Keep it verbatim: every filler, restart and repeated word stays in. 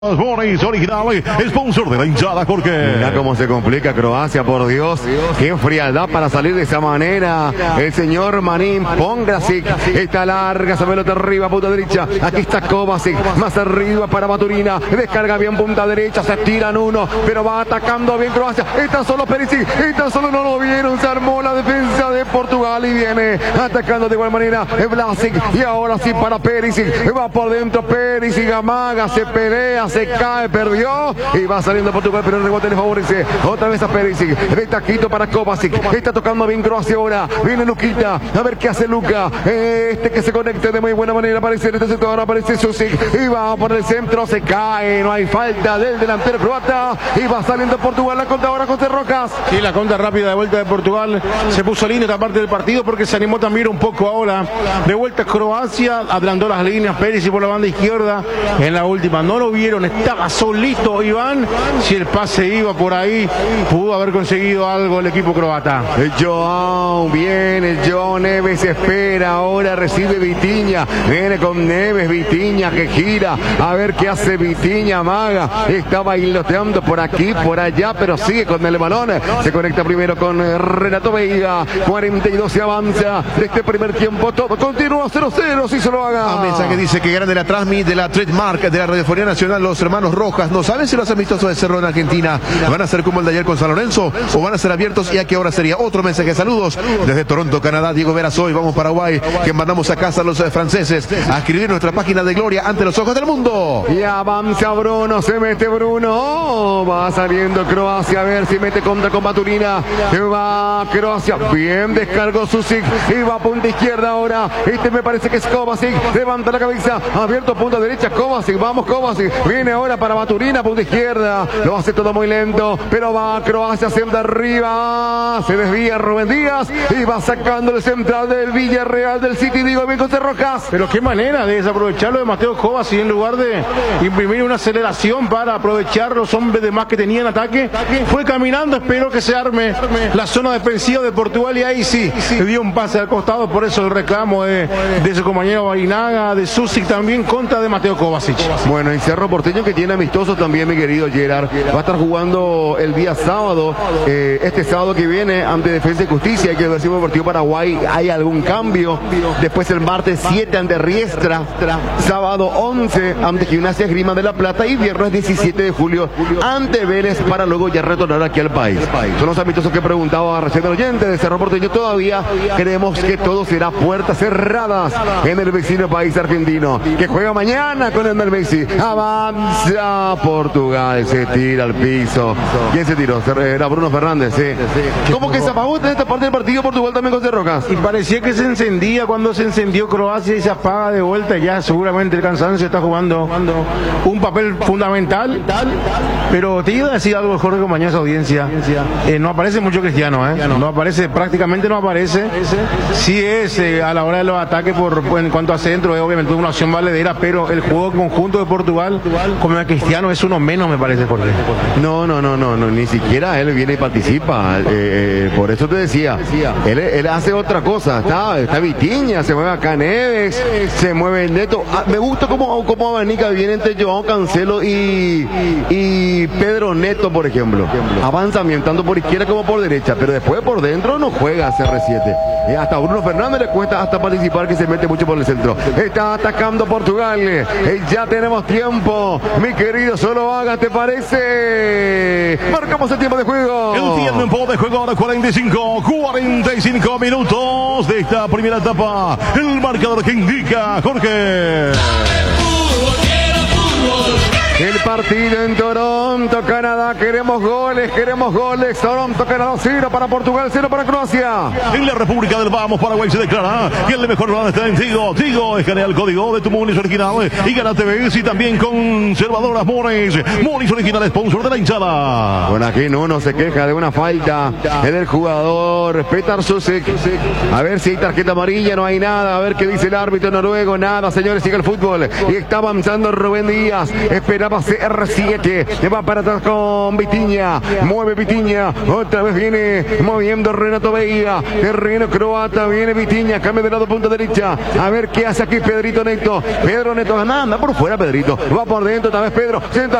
Boris original, sponsor de la hinchada, Jorge. Mira cómo se complica Croacia, por Dios. Qué frialdad para salir de esa manera. El señor Marín Pongracic. Está larga, esa pelota arriba, punta derecha. Aquí está Kovacic. Más arriba para Maturina. Descarga bien punta derecha. Se tiran uno, pero va atacando bien Croacia. Está solo Perisic. Está solo, no lo vieron. Se armó la defensa de Portugal y viene atacando de igual manera Vlasic. Y ahora sí para Perisic. Va por dentro Perisic. Amaga, se pelea. Se cae, perdió y va saliendo Portugal, pero el rebote le favorece otra vez a Perisic. De taquito para Kovacic. Está tocando bien Croacia ahora. Viene Luquita. A ver qué hace Luka. Este que se conecta de muy buena manera. Aparece en este sector. Ahora aparece Susic. Y va por el centro. Se cae. No hay falta del delantero croata. Y va saliendo Portugal. La contra ahora con Rocas. Y la contra rápida de vuelta de Portugal. Se puso lindo esta parte del partido porque se animó también un poco ahora. De vuelta Croacia. Adelantó las líneas. Perisic por la banda izquierda. En la última. No lo vieron. Estaba solito Iván. Si el pase iba por ahí, pudo haber conseguido algo el equipo croata. El Joao, viene el Joao Neves, espera, ahora recibe Vitinha, viene con Neves, Vitinha que gira, a ver qué hace Vitinha, maga, está bailoteando por aquí, por allá, pero sigue con el balón, se conecta primero con Renato Veiga, cuarenta y dos se avanza de este primer tiempo, todo continúa cero cero, si se lo haga. Un mensaje dice que grande la transmit de la trademark de la Radiofonía Nacional, los hermanos Rojas. No saben si los amistosos de Cerro en Argentina van a ser como el de ayer con San Lorenzo o van a ser abiertos, y a qué hora sería. Otro mensaje, saludos desde Toronto, Canadá. Diego Veras, hoy vamos Paraguay, que mandamos a casa a los eh, franceses a escribir nuestra página de gloria ante los ojos del mundo. Y avanza Bruno, se mete Bruno, oh, va saliendo Croacia, a ver si mete contra con Maturina, va Croacia, bien descargó Susic y va a punta izquierda ahora, este me parece que es Kovacic, levanta la cabeza, abierto punta derecha, Kovacic, vamos Kovacic, viene ahora para Maturina, punta izquierda, lo hace todo muy lento, pero va Croacia haciendo arriba, se desvía Rubén Díaz y va sacando el central del Villarreal del City, digo bien con Rocas. Pero qué manera de desaprovecharlo de Mateo Kovacic, en lugar de imprimir una aceleración para aprovechar los hombres de más que tenía en ataque, fue caminando, espero que se arme la zona defensiva de Portugal y ahí sí, le dio un pase al costado, por eso el reclamo de, de su compañero Barinaga, de Susic también contra de Mateo Kovacic. Bueno, y Cerro Porteño que tiene amistoso también, mi querido Gerard, va a estar jugando el día sábado, eh, este sábado que viene ante Defensa y Justicia. Hay que ver si Deportivo Paraguay hay algún cambio. Después el martes siete ante Riestra, sábado once ante Gimnasia Esgrima de la Plata y viernes diecisiete de julio ante Vélez, para luego ya retornar aquí al país. Son los amistosos que preguntaba recién el oyente de Cerro Porteño. Todavía creemos que todo será puertas cerradas en el vecino país argentino, que juega mañana con el Messi. Avanza Portugal, se tira al piso. ¿Quién se tiró? Era Bruno Fernández, sí. ¿Cómo que se apagó en esta parte del partido Portugal también con Rocas? Y parecía que se encendía cuando se encendió Croacia y se apaga de vuelta. Ya seguramente el cansancio está jugando un papel fundamental. Pero te iba a decir algo, Jorge, compañía de esa audiencia. Eh, no aparece mucho Cristiano, ¿eh? No aparece, prácticamente no aparece. Sí es eh, a la hora de los ataques por, en cuanto a centro, es obviamente una opción valedera, pero el juego conjunto de Portugal, como el Cristiano, es uno menos, me parece, Jorge. No, no, no, no, no, ni siquiera él viene y participa. Eh, eh, por eso te decía, él, él hace otra cosa. Está, está Vitinha, se mueve acá Neves, se mueve Neto. Ah, me gusta cómo, cómo abanica bien entre Joao Cancelo y, y Pedro Neto, por ejemplo. Avanza bien, tanto por izquierda como por derecha, pero después por dentro no juega C R siete. Y hasta a Bruno Fernández le cuesta hasta participar, que se mete mucho por el centro. Está atacando Portugal. Eh, ya tenemos tiempo, mi querido Solo Haga, ¿te parece? Marcamos el tiempo de juego. El tiempo de juego ahora cuarenta y cinco, cuarenta y cinco minutos de esta primera etapa. El marcador que indica Jorge. El partido en Toronto, Canadá. Queremos goles, queremos goles. Toronto, Canadá, cero para Portugal, cero para Croacia. En la República del Vamos, Paraguay se declara que el mejor lugar está en Tigo. Tigo, escanea el código de tu Monis original y gana T V y también conservadoras Monis. Monis original, sponsor de la hinchada. Bueno, aquí no, no se queja de una falta en el jugador Petar Susic. A ver si hay tarjeta amarilla, no hay nada. A ver qué dice el árbitro noruego, nada, señores, sigue el fútbol. Y está avanzando Rubén Díaz. Espera va C R siete. Va para atrás con Vitinha. Mueve Vitinha. Otra vez viene moviendo Renato Veiga. Terreno croata. Viene Vitinha. Cambia de lado punta derecha. A ver qué hace aquí Pedrito Neto. Pedro Neto. Anda, anda por fuera Pedrito. Va por dentro. Otra vez Pedro.